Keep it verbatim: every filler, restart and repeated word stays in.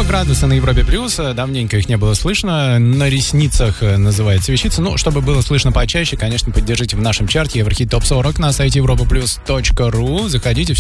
градуса на Европе плюс. Давненько их не было слышно. На ресницах называется вещица. Ну, чтобы было слышно почаще, конечно, поддержите в нашем чарте Еврохит топ сорок на сайте европа плюс точка ру. Заходите.